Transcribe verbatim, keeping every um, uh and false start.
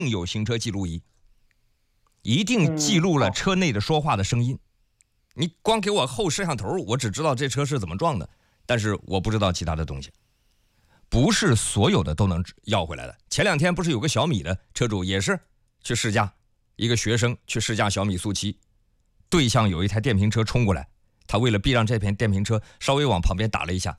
有行车记录仪，一定记录了车内的说话的声音。你光给我后摄像头，我只知道这车是怎么撞的，但是我不知道其他的东西。不是所有的都能要回来的。前两天不是有个小米的车主也是去试驾，一个学生去试驾小米速七，对向有一台电瓶车冲过来，他为了避让这台电瓶车稍微往旁边打了一下，